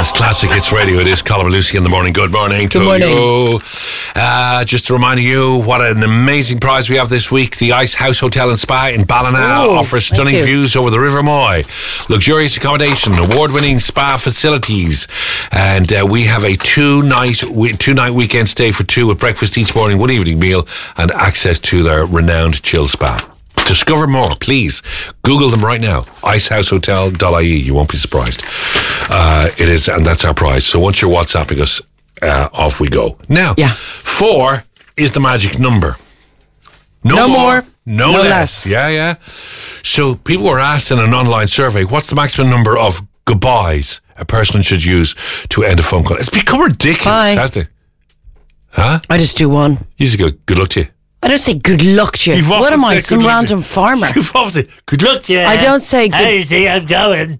It's Classic Hits Radio. It is Colin and Lucy in the morning. Good morning to you. Just to remind you what an amazing prize we have this week. The Ice House Hotel and Spa in Ballina offers stunning views over the River Moy, luxurious accommodation, award-winning spa facilities, and we have a two-night weekend stay for two with breakfast each morning, one evening meal, and access to their renowned chill spa. Discover more, please. Google them right now. icehousehotel.ie. You won't be surprised. It is, and that's our prize. So once you're WhatsApping us, off we go. Now, 4 is the magic number. No more, no less. Yeah. So people were asked in an online survey, what's the maximum number of goodbyes a person should use to end a phone call? It's become ridiculous, hasn't it? Huh? I just do one. You just go, good luck to you. I don't say good luck to you. What am I, some random farmer? You've obviously good luck to you. I don't say good. Hey, see, I'm going.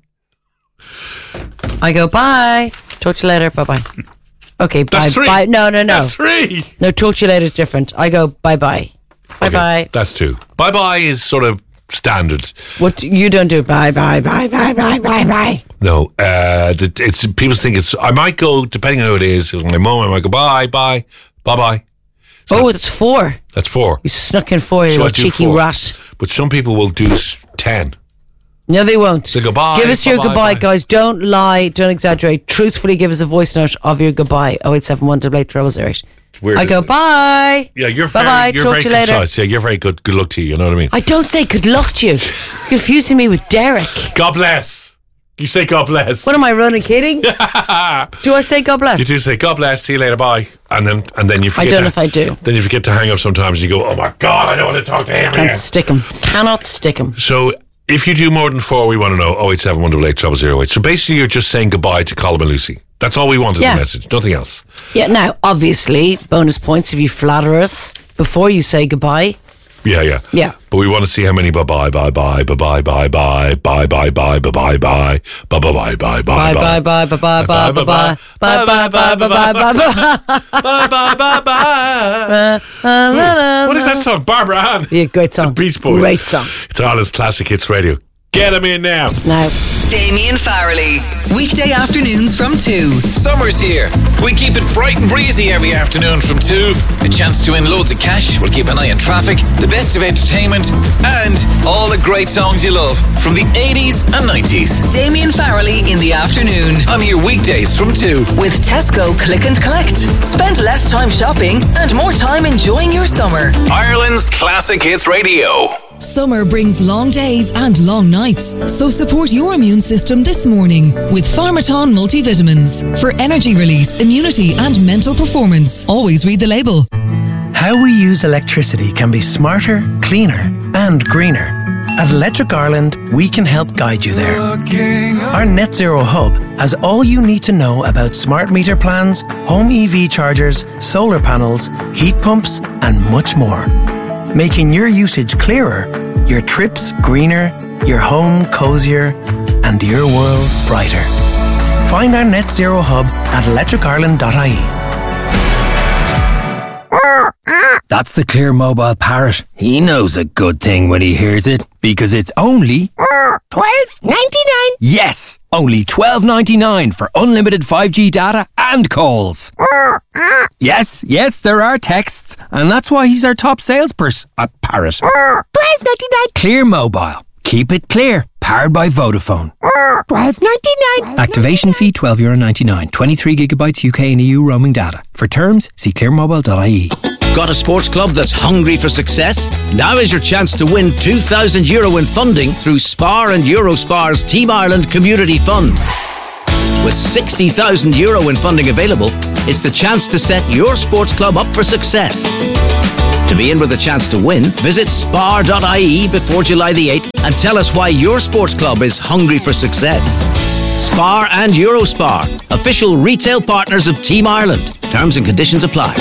I go, bye. Talk to you later. Bye-bye. Okay, bye. That's 3. Bye. No. That's 3. No, talk to you later is different. I go, bye-bye. Bye-bye. Okay, that's 2. Bye-bye is sort of standard. What, you don't do bye-bye. No, it's people think it's, I might go, depending on who it is, my mum, I might go, bye-bye. So that's 4. That's 4. You snuck in 4, you little cheeky rat. But some people will do 10. No, they won't. So goodbye. Give us your goodbye, guys. Don't lie. Don't exaggerate. Truthfully, give us a voice note of your goodbye. 0871 888 Weird, I go, bye. Yeah, you're bye-bye. You're Talk very to you later. concise. Yeah, you're very good. Good luck to you. You know what I mean? I don't say good luck to you. You're confusing me with Derek. God bless. You say God bless. What am I running, kidding? Do I say God bless? You do say God bless, see you later, bye. And then you forget. I don't know if I do. Then you forget to hang up sometimes and you go, oh my God, I don't want to talk to him again. Cannot stick him. So if you do more than 4, we want to know 087 188 0008. So basically you're just saying goodbye to Colin and Lucy. That's all we wanted in the message, nothing else. Yeah, now obviously bonus points if you flatter us before you say goodbye. Yeah. But we want to see how many bye-bye. What is that song? Barbara Ann. Yeah, great song. The Beach Boys. Great song. It's on his Classic Hits Radio. Get him in now. Damien Farrelly, weekday afternoons from 2. Summer's here. We keep it bright and breezy every afternoon from 2. A chance to win loads of cash. We'll keep an eye on traffic, the best of entertainment, and all the great songs you love from the 80s and 90s. Damien Farrelly in the afternoon. I'm here weekdays from 2. With Tesco Click and Collect. Spend less time shopping and more time enjoying your summer. Ireland's Classic Hits Radio. Summer brings long days and long nights, so support your immune system this morning with Pharmaton multivitamins for energy release, immunity and mental performance. Always read the label. How we use electricity can be smarter, cleaner and greener. At Electric Ireland, we can help guide you there. Our Net Zero Hub has all you need to know about smart meter plans, home EV chargers, solar panels, heat pumps and much more. Making your usage clearer, your trips greener, your home cozier, and your world brighter. Find our Net Zero Hub at electricireland.ie. That's the Clear Mobile Parrot. He knows a good thing when he hears it, because it's only $12.99. Yes, only $12.99 for unlimited 5G data and calls. Yes, there are texts, and that's why he's our top salesperson. A parrot. $12.99. Clear Mobile. Keep it clear. Powered by Vodafone. $12.99. Activation fee €12.99. 23 gigabytes UK and EU roaming data. For terms, see clearmobile.ie. Got a sports club that's hungry for success? Now is your chance to win €2,000 in funding through Spar and Eurospar's Team Ireland Community Fund. With €60,000 in funding available, it's the chance to set your sports club up for success. To be in with a chance to win, visit spar.ie before July the 8th and tell us why your sports club is hungry for success. Spar and Eurospar, official retail partners of Team Ireland. Terms and conditions apply.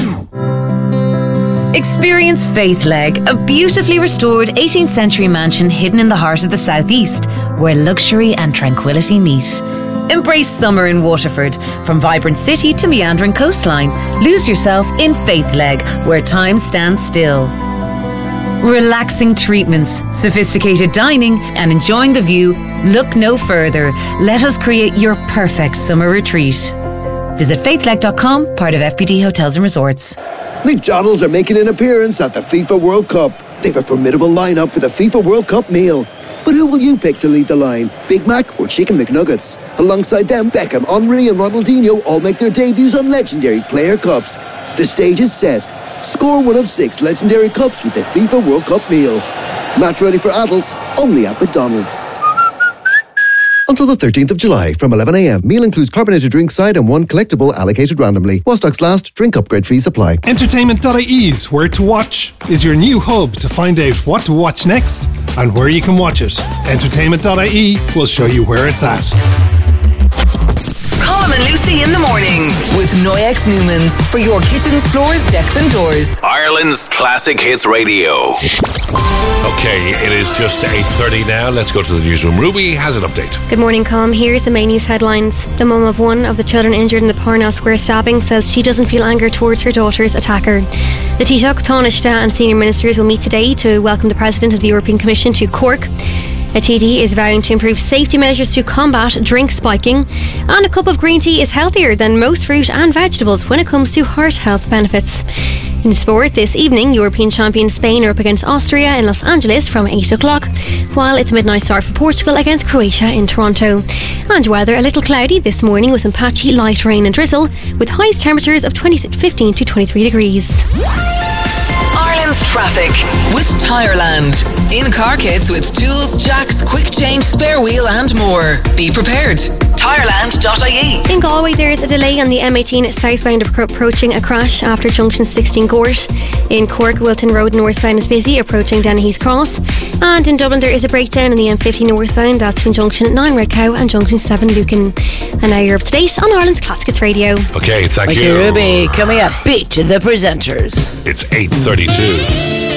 Experience Faith Leg, a beautifully restored 18th century mansion hidden in the heart of the southeast, where luxury and tranquility meet. Embrace summer in Waterford. From vibrant city to meandering coastline, lose yourself in Faith Leg, where time stands still. Relaxing treatments, sophisticated dining, and enjoying the view. Look no further. Let us create your perfect summer retreat. Visit faithleg.com, part of FPD Hotels and Resorts. McDonald's are making an appearance at the FIFA World Cup. They've a formidable lineup for the FIFA World Cup meal. But who will you pick to lead the line? Big Mac or Chicken McNuggets? Alongside them, Beckham, Henry and Ronaldinho all make their debuts on legendary player cups. The stage is set. Score one of 6 legendary cups with the FIFA World Cup meal. Match ready for adults, only at McDonald's. Until the 13th of July from 11 a.m. Meal includes carbonated drink side and 1 collectible allocated randomly. While stocks last, drink upgrade fees apply. Entertainment.ie's Where to Watch is your new hub to find out what to watch next and where you can watch it. Entertainment.ie will show you where it's at. Colm and Lucy in the morning with Noyex Newmans for your kitchens, floors, decks and doors. Ireland's Classic Hits Radio. Okay, it is just 8:30 now. Let's go to the newsroom. Ruby has an update. Good morning, Colm. Here's the main news headlines. The mum of one of the children injured in the Parnell Square stabbing says she doesn't feel anger towards her daughter's attacker. The Taoiseach, Taoiseach and senior ministers will meet today to welcome the President of the European Commission to Cork. A TD is vowing to improve safety measures to combat drink spiking. And a cup of green tea is healthier than most fruit and vegetables when it comes to heart health benefits. In sport, this evening, European champion Spain are up against Austria in Los Angeles from 8 o'clock, while it's a midnight start for Portugal against Croatia in Toronto. And weather, a little cloudy this morning with some patchy light rain and drizzle, with highest temperatures of 15 to 23 degrees. Ireland's traffic with Tireland. In-car kits with tools, jacks, quick change, spare wheel and more. Be prepared. Tireland.ie. In Galway, there is a delay on the M18 southbound approaching a crash after junction 16 Gort. In Cork, Wilton Road northbound is busy approaching Dennehy's Cross. And in Dublin, there is a breakdown on the M50 northbound. That's in junction 9 Red Cow and junction 7 Lucan. And now you're up to date on Ireland's Classic Hits Radio. Okay, thank you. Ruby. Coming up, Beat the presenters. It's 8:32.